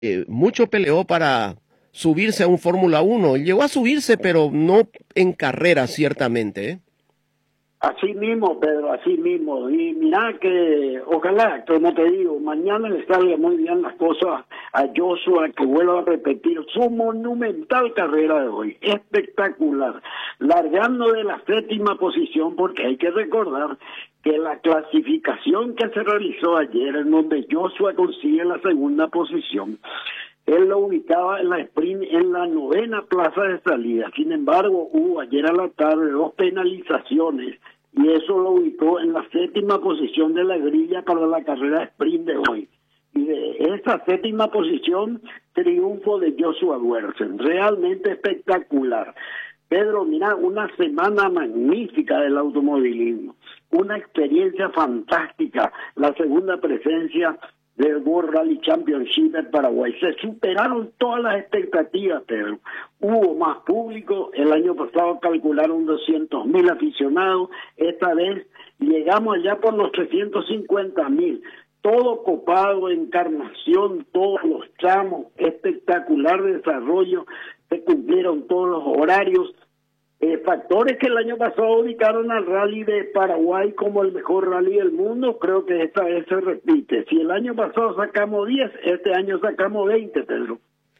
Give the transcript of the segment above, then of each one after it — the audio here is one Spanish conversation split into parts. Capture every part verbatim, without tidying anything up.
eh, mucho peleó para subirse a un Fórmula Uno. Llegó a subirse, pero no en carrera, ciertamente, ¿eh? Así mismo, Pedro, así mismo. Y mira que, ojalá, como te digo, mañana le salga muy bien las cosas a Joshua, que vuelva a repetir su monumental carrera de hoy. Espectacular. Largando de la séptima posición, porque hay que recordar que la clasificación que se realizó ayer, en donde Joshua consigue la segunda posición, él lo ubicaba en la sprint en la novena plaza de salida. Sin embargo, hubo ayer a la tarde dos penalizaciones y eso lo ubicó en la séptima posición de la grilla para la carrera sprint de hoy. Y de esa séptima posición, triunfo de Joshua Wersen. Realmente espectacular. Pedro, mira, una semana magnífica del automovilismo. Una experiencia fantástica. La segunda presencia del World Rally Championship en Paraguay. Se superaron todas las expectativas, Pedro. Hubo más público. El año pasado calcularon doscientos mil aficionados. Esta vez llegamos ya por los trescientos cincuenta mil. Todo copado, encarnación, todos los tramos, espectacular desarrollo. Se cumplieron todos los horarios. Eh, factores que el año pasado ubicaron al Rally de Paraguay como el mejor rally del mundo, creo que esta vez se repite. Si el año pasado sacamos diez, este año sacamos veinte, Pedro.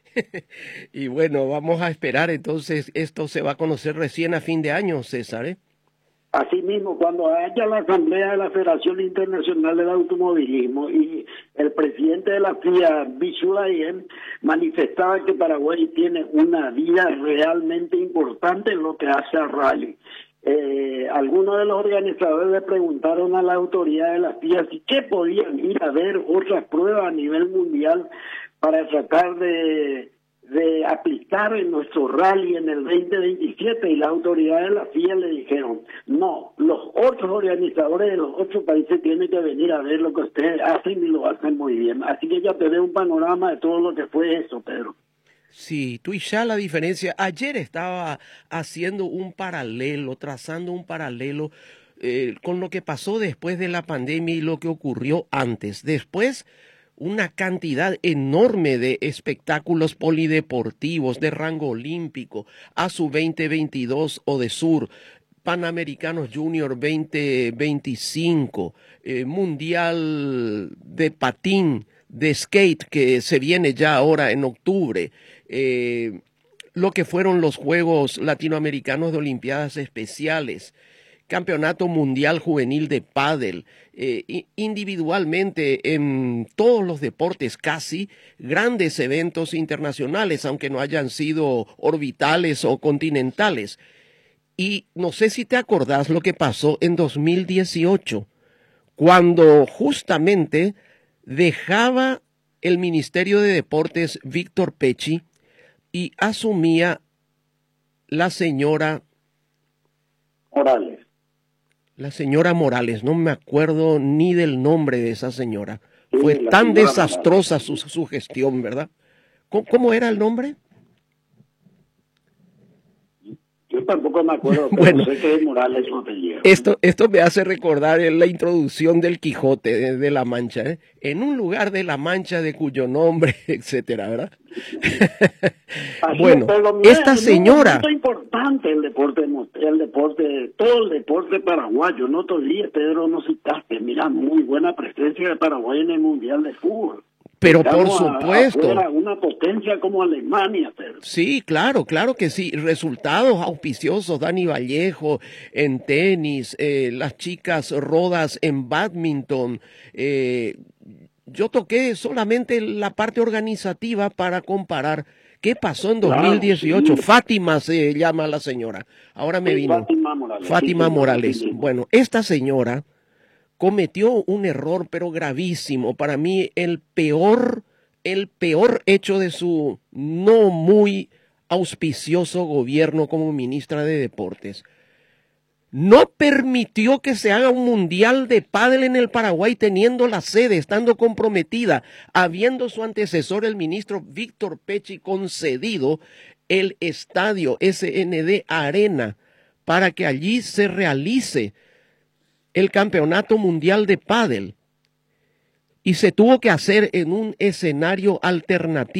Y bueno, vamos a esperar, entonces esto se va a conocer recién a fin de año, César, ¿eh? Asimismo, cuando haya la asamblea de la Federación Internacional del Automovilismo y el presidente de la F I A, Bichulayen, manifestaba que Paraguay tiene una vida realmente importante en lo que hace al rally. Eh, algunos de los organizadores le preguntaron a la autoridad de la F I A si qué podían ir a ver otras pruebas a nivel mundial para tratar de... de aplicar en nuestro rally en el veinte veintisiete, y las autoridades de la F I A le dijeron, no, los otros organizadores de los otros países tienen que venir a ver lo que ustedes hacen y lo hacen muy bien. Así que ya te doy un panorama de todo lo que fue eso, Pedro. Sí, tú y ya la diferencia. Ayer estaba haciendo un paralelo, trazando un paralelo eh, con lo que pasó después de la pandemia y lo que ocurrió antes. Después, una cantidad enorme de espectáculos polideportivos de rango olímpico, A S U veinte veintidós o de Sur, Panamericanos Junior veinte veinticinco, eh, Mundial de Patín, de Skate, que se viene ya ahora en octubre, eh, lo que fueron los Juegos Latinoamericanos de Olimpiadas Especiales, Campeonato Mundial Juvenil de Pádel, eh, individualmente en todos los deportes casi, grandes eventos internacionales, aunque no hayan sido orbitales o continentales. Y no sé si te acordás lo que pasó en dos mil dieciocho, cuando justamente dejaba el Ministerio de Deportes Víctor Pecci y asumía la señora Morales. La señora Morales, no me acuerdo ni del nombre de esa señora. Sí, Fue tan desastrosa su, Morales. su gestión, ¿verdad? ¿Cómo, cómo era el nombre? Yo tampoco me acuerdo, pero Bueno, sé que es Morales su apellido. Esto, esto me hace recordar la introducción del Quijote de, de La Mancha, ¿eh? En un lugar de La Mancha de cuyo nombre, etcétera, ¿verdad? Bueno, mira, esta señora... Es muy importante el deporte, el deporte, todo el deporte paraguayo. No te olvides, Pedro, no citaste. Mira, muy buena presencia de Paraguay en el Mundial de Fútbol. Pero por Estamos supuesto. A, a una potencia como Alemania, Pedro. Sí, claro, claro que sí. Resultados auspiciosos, Dani Vallejo en tenis, eh, las chicas Rodas en badminton. Eh, yo toqué solamente la parte organizativa para comparar qué pasó en dos mil dieciocho. Claro, sí. Fátima se llama la señora. Ahora me sí, vino. Fátima Morales. Fátima sí, Morales. Sí, bueno, esta señora cometió un error, pero gravísimo. Para mí, el peor, el peor hecho de su no muy auspicioso gobierno como ministra de Deportes. No permitió que se haga un mundial de pádel en el Paraguay teniendo la sede, estando comprometida, habiendo su antecesor, el ministro Víctor Pecci, concedido el estadio S N D Arena para que allí se realice el Campeonato Mundial de Pádel. y se tuvo que hacer en un escenario alternativo.